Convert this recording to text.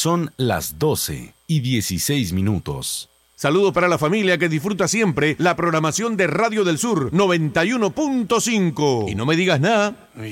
Son las 12:16. Saludos para la familia que disfruta siempre la programación de Radio del Sur 91.5. Y no me digas nada.